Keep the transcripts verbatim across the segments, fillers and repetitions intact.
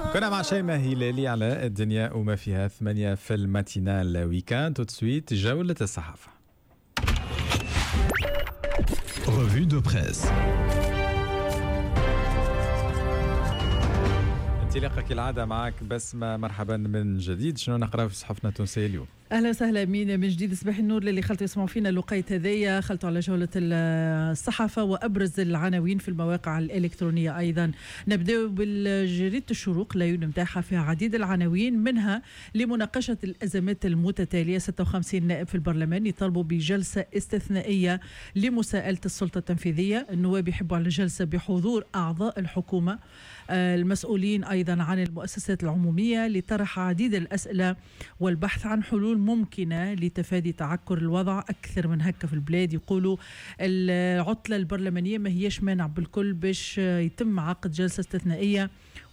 كنا مع شيماء هلالي على الدنيا وما فيها ثمانية في الماتينال ويكاند. تو تسويت جولة الصحافة. Revue de presse. انطلاقة كالعادة معك بسمة، مرحبا من جديد. شنو نقرأ في صحفنا التونسية اليوم؟ اهلا وسهلا مين من جديد. صباح النور للي خلطوا يسمعوا فينا لقيت هذيا، خلطوا على جولة الصحافة وابرز العناوين في المواقع الالكترونية. ايضا نبدأ بالجريدة الشروق، العيون متاحة فيها عديد العناوين، منها لمناقشة الازمات المتتالية ستة وخمسين نائب في البرلمان يطالبوا بجلسة استثنائية لمساءلة السلطة التنفيذية. النواب يحبوا على الجلسة بحضور اعضاء الحكومة. المسؤولين أيضا عن المؤسسات العمومية لطرح عديد الأسئلة والبحث عن حلول ممكنة لتفادي تعكر الوضع أكثر من هكا في البلاد. يقولوا العطلة البرلمانية ما هيش مانع بالكل باش يتم عقد جلسة استثنائية،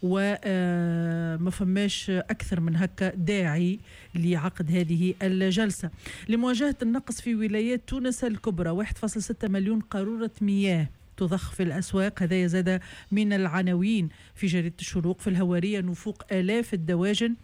وما فماش أكثر من هكا داعي لعقد هذه الجلسة. لمواجهة النقص في ولايات تونس الكبرى، واحد فاصلة ستة مليون قارورة مياه تضخ في الأسواق. هذا يزاد من العناوين في جريدة الشروق. في الهوارية نفوق آلاف الدواجن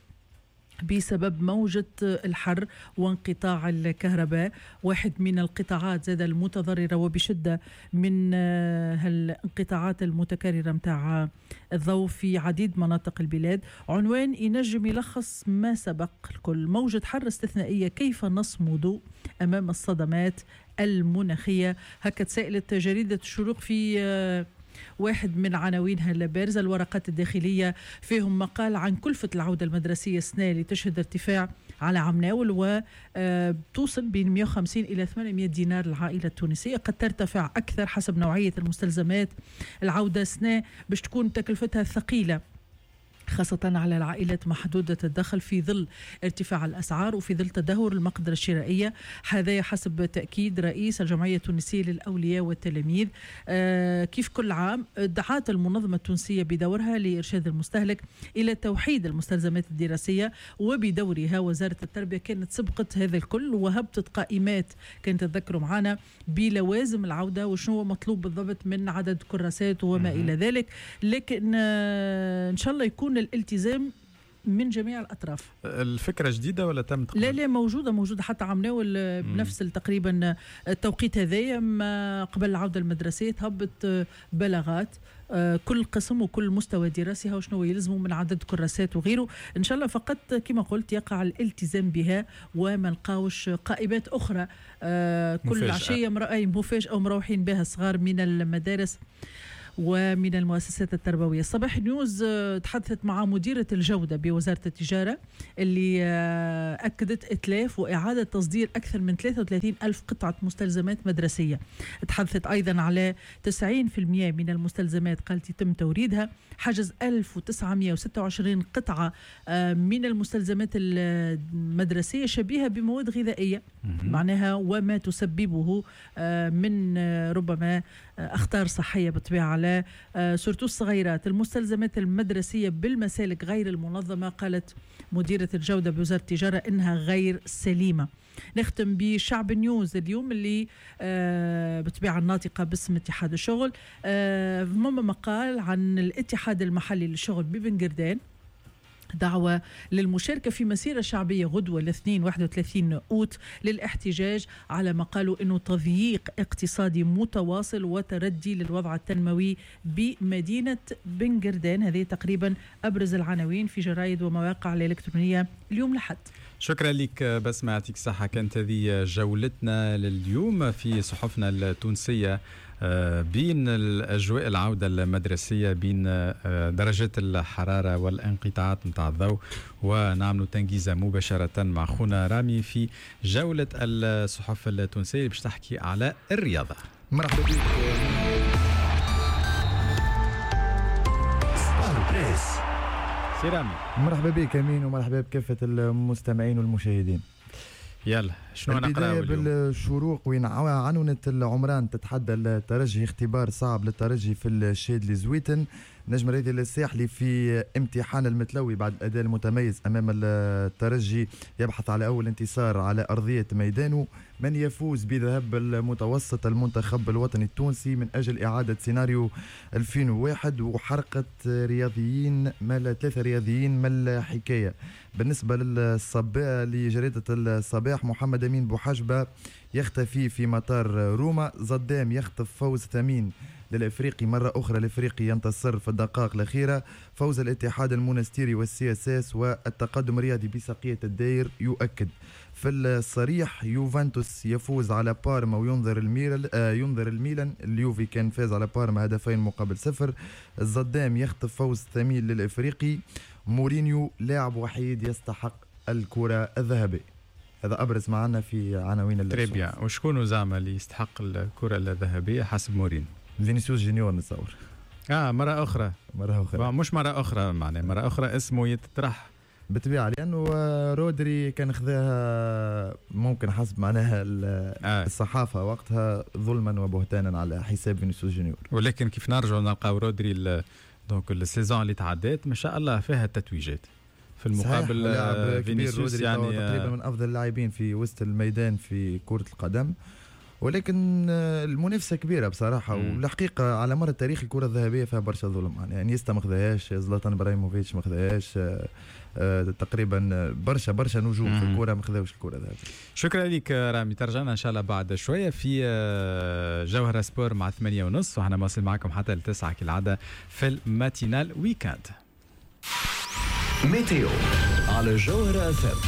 بسبب موجة الحر وانقطاع الكهرباء، واحد من القطاعات زاد المتضررة وبشدة من هالانقطاعات المتكررة متاع الضوء في عديد مناطق البلاد. عنوان ينجم يلخص ما سبق الكل: موجة حر استثنائية، كيف نصمد أمام الصدمات المناخية. هكا تسائلت جريدة الشروق في واحد من عناوينها البارزة. الورقات الداخلية فيهم مقال عن كلفة العودة المدرسية السنة اللي تشهد ارتفاع على عمناول وتوصل بين مئة وخمسين إلى ثمانمئة دينار للعائلة التونسية. قد ترتفع أكثر حسب نوعية المستلزمات. العودة سنة باش تكون تكلفتها ثقيلة خاصة على العائلات محدودة الدخل في ظل ارتفاع الأسعار وفي ظل تدهور المقدرة الشرائية. هذا حسب تأكيد رئيس الجمعية التونسية للأولياء والتلاميذ. آه كيف كل عام دعت المنظمة التونسية بدورها لإرشاد المستهلك إلى توحيد المستلزمات الدراسية، وبدورها وزارة التربية كانت سبقت هذا الكل وهبطت قائمات، كانت تذكروا معنا بلوازم العودة وشنو مطلوب بالضبط من عدد كراسات وما إلى ذلك. لكن آه إن شاء الله يكون الالتزام من جميع الأطراف. الفكرة جديدة ولا تم تقبل؟ لا لا موجودة موجودة حتى عمناول بنفس تقريبا التوقيت هذايا ما قبل العودة المدرسية تهبط بلاغات كل قسم وكل مستوى دراسي وشنو يلزموا من عدد كراسات وغيره. إن شاء الله فقط كما قلت يقع الالتزام بها وما نلقاوش قائمات أخرى كل عشية مفاجأة ومروحين بها صغار من المدارس ومن المؤسسات التربوية. صباح نيوز تحدثت مع مديرة الجودة بوزارة التجارة اللي أكدت إتلاف وإعادة تصدير أكثر من ثلاثة وثلاثين ألف قطعة مستلزمات مدرسية. تحدثت أيضا على تسعين بالمئة من المستلزمات قالت يتم توريدها. حجز ألف وتسعمئة وستة وعشرين قطعة من المستلزمات المدرسية شبيهة بمواد غذائية معناها وما تسببه من ربما أخطار صحية بالطبيعة على سورتو الصغيرات. المستلزمات المدرسية بالمسالك غير المنظمة قالت مديرة الجودة بوزارة التجارة إنها غير سليمة. نختم بشعب نيوز اليوم اللي بالطبيعة الناطقة باسم اتحاد الشغل. ضمن مقال عن الاتحاد المحلي للشغل ببنجردان، دعوة للمشاركة في مسيرة شعبية غدوة الاثنين واحد وثلاثين أوت للاحتجاج على ما قالوا أنه تضييق اقتصادي متواصل وتردي للوضع التنموي بمدينة بنجردان. هذه تقريبا أبرز العناوين في جرائد ومواقع الإلكترونية اليوم لحد. شكرا لك بسمة، يعطيك الصحة. كانت هذه جولتنا لليوم في صحفنا التونسية بين الأجواء العودة المدرسية، بين درجات الحرارة والانقطاعات متاع الضوء، ونعمل تنجيزة مباشرة مع خونا رامي في جولة الصحف التونسية باش تحكي على الرياضة. مرحبا بك سيرامي. مرحبا بك امين، ومرحبا بكافة المستمعين والمشاهدين. يلا شنو نقرأ اليوم؟ بالشروق وين عنونت العمران تتحدى الترجي، اختبار صعب للترجي في الشادلي زويتن. نجم الرياضي الساحلي في امتحان المتلوي بعد الأداء المتميز أمام الترجي يبحث على أول انتصار على أرضية ميدانه. من يفوز بذهب المتوسط المنتخب الوطني التونسي من أجل إعادة سيناريو ألفين وواحد وحرقة رياضيين مال ثلاثة رياضيين مال حكاية. بالنسبة للصباح لجريدة الصباح، محمد أمين بوحجبة يختفي في مطار روما. زدام يخطف فوز ثمين للإفريقي مرة أخرى، الإفريقي ينتصر في الدقائق الأخيرة. فوز الاتحاد المونستيري والسي اس اس والتقدم الرياضي بسقية الداير يؤكد. في الصريح يوفنتوس يفوز على بارما وينظر الميلان آه ينظر الميلان. اليوفي كان فاز على بارما هدفين مقابل صفر. الزدام يخطف فوز ثمين للإفريقي. مورينيو لاعب وحيد يستحق الكرة الذهبية. هذا أبرز معنا في عناوين تريبيا. وشكون زعما اللي يستحق الكرة الذهبية حسب مورينيو؟ فينيسيوس جونيور نتصور. اه مرة أخرى مرة أخرى مش مرة أخرى معناها مرة أخرى اسمه يتطرح بالطبيعة، لأنه رودري كان خذاها ممكن حسب معناها آه. الصحافة وقتها ظلما وبهتانا على حساب فينيسيوس جونيور. ولكن كيف نرجع نلقاو رودري دونك السيزون اللي تعدات ما شاء الله فيها التتويجات في المقابل. فينيسيوس يعني تقريبا من أفضل اللاعبين في وسط الميدان في كرة القدم، ولكن المنافسه كبيره بصراحه. مم. والحقيقه على مر التاريخ الكره الذهبيه فيها برشا ظلم، يعني نيستا ما خذاهاش، زلاتان ابراهيموفيتش ما خذاهاش، تقريبا برشا برشا نجوم مم. في الكره ما خذاوش الكره الذهبيه. شكرا لك رامي. ترجعنا ان شاء الله بعد شويه في جوهره سبور مع ثمانية ونص، وحنا مواصل معكم حتى لتسعة كالعاده في الماتينال ويكاند. ميتيو على جوهره اف ام.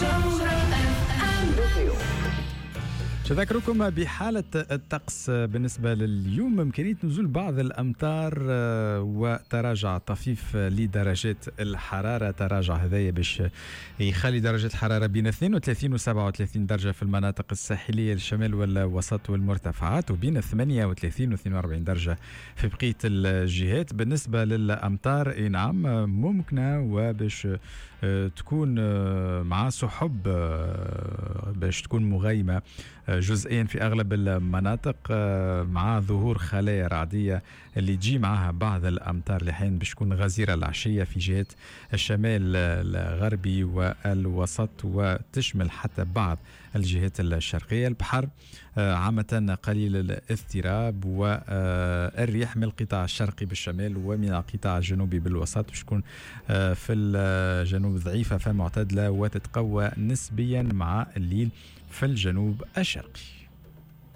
ميتيو. أذكركم بحالة الطقس بالنسبة لليوم، إمكانية نزول بعض الأمطار وتراجع طفيف لدرجات الحرارة. تراجع هذايا باش يخلي درجة الحرارة بين اثنين وثلاثين و سبعة وثلاثين درجة في المناطق الساحلية الشمال والوسط والمرتفعات، وبين ثمانية وثلاثين و اثنين وأربعين درجة في بقية الجهات. بالنسبة للأمطار إي نعم ممكنة وباش تكون مع سحب باش تكون مغيمة جزئيا في أغلب المناطق مع ظهور خلايا رعدية اللي تجي معها بعض الأمطار لحين باش تكون غزيرة العشية في جهات الشمال الغربي والوسط، وتشمل حتى بعض الجهات الشرقية. البحر عامة قليل الاضطراب، والرياح من القطاع الشرقي بالشمال ومن القطاع الجنوبي بالوسط باش تكون في الجنوب ضعيفة فمعتدلة، وتتقوى نسبيا مع الليل في الجنوب الشرقي.